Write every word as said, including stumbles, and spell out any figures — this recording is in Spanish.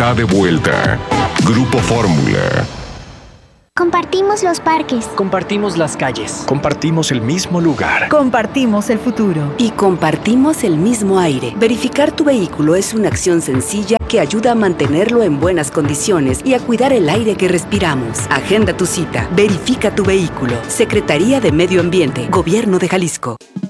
está de vuelta. Grupo Fórmula. Compartimos los parques. Compartimos las calles. Compartimos el mismo lugar. Compartimos el futuro. Y compartimos el mismo aire. Verificar tu vehículo es una acción sencilla que ayuda a mantenerlo en buenas condiciones y a cuidar el aire que respiramos. Agenda tu cita. Verifica tu vehículo. Secretaría de Medio Ambiente. Gobierno de Jalisco.